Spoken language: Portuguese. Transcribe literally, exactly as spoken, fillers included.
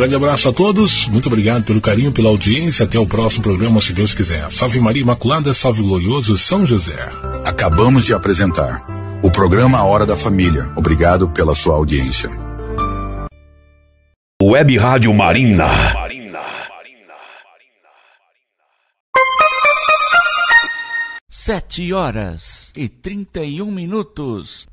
grande abraço a todos, muito obrigado pelo carinho, pela audiência, até o próximo programa, se Deus quiser. Salve Maria Imaculada, salve glorioso São José. Acabamos de apresentar o programa A Hora da Família. Obrigado pela sua audiência. Web Rádio Marina. Sete horas e trinta e um minutos.